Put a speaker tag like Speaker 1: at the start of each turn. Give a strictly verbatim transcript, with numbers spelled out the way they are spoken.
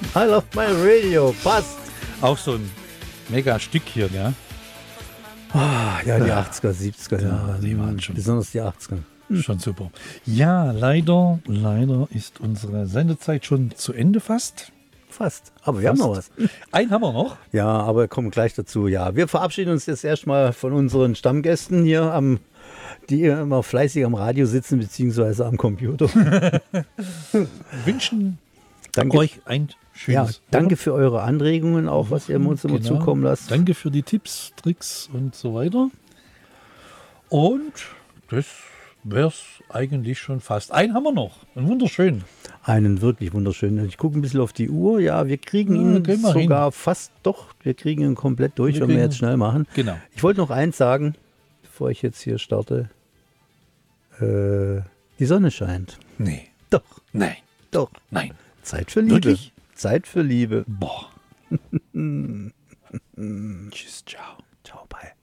Speaker 1: I love my radio. Passt.
Speaker 2: Auch so ein mega Stück hier, ja.
Speaker 1: Ah, ja, die
Speaker 2: Ja.
Speaker 1: achtziger, siebziger Jahre.
Speaker 2: die waren schon-
Speaker 1: Besonders die achtziger.
Speaker 2: Schon super. Ja, leider, leider ist unsere Sendezeit schon zu Ende fast.
Speaker 1: Fast. Aber wir haben noch was.
Speaker 2: Einen haben wir noch.
Speaker 1: Ja, aber wir kommen gleich dazu. Ja, wir verabschieden uns jetzt erstmal von unseren Stammgästen hier, am, die immer fleißig am Radio sitzen, beziehungsweise am Computer.
Speaker 2: Wünschen
Speaker 1: Danke.
Speaker 2: euch ein
Speaker 1: Ja,
Speaker 2: schönes
Speaker 1: danke für eure Anregungen auch, was ihr uns immer
Speaker 2: Genau.
Speaker 1: zukommen lasst.
Speaker 2: Danke für die Tipps, Tricks und so weiter. Und das wäre es eigentlich schon fast. Einen haben wir noch. Einen wunderschönen.
Speaker 1: Einen wirklich wunderschönen. Ich gucke ein bisschen auf die Uhr. Ja, wir kriegen
Speaker 2: Ja,
Speaker 1: ihn
Speaker 2: gehen wir
Speaker 1: sogar fast doch. Wir kriegen ihn komplett durch,
Speaker 2: Wir
Speaker 1: wenn wir
Speaker 2: kriegen-
Speaker 1: jetzt schnell machen.
Speaker 2: Genau.
Speaker 1: Ich wollte noch eins sagen, bevor ich jetzt hier starte. Äh, die Sonne scheint.
Speaker 2: Nee.
Speaker 1: Doch,
Speaker 2: Nein.
Speaker 1: doch.
Speaker 2: Nein.
Speaker 1: Zeit für Liebe.
Speaker 2: Wirklich?
Speaker 1: Zeit für Liebe.
Speaker 2: Boah. Tschüss, ciao.
Speaker 1: Ciao, bye.